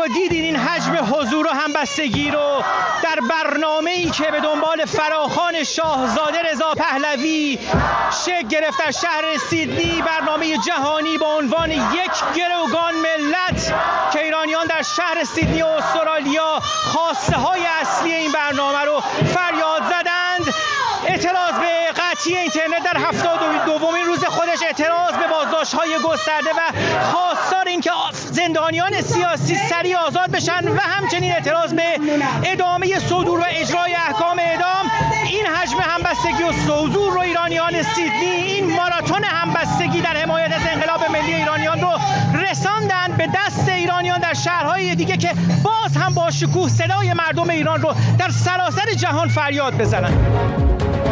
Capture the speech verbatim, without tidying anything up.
دیدین این حجم حضور و همبستگی رو در برنامه‌ای که به دنبال فراخوان شاهزاده رضا پهلوی شکل گرفت در شهر سیدنی، برنامه جهانی با عنوان یک گروگان ملت که ایرانیان در شهر سیدنی و استرالیا خواسته های اصلی این برنامه رو فریاد زدند. اعتراض به قطعی اینترنت در هفتاد و دومین روز خودش، اعتراض به بازداشت‌های گسترده و خواستار این که زندانیان سیاسی سریع آزاد بشن و همچنین اعتراض به ادامه صدور و اجرای احکام اعدام. این حجم همبستگی و حضور رو ایرانیان سیدنی، این ماراتون همبستگی در حمایت از انقلاب ملی ایرانیان رو رساندن به دست ایرانیان در شهرهای دیگه که باز هم با شکوه صدای مردم ایران رو در سراسر جهان فریاد بزنن.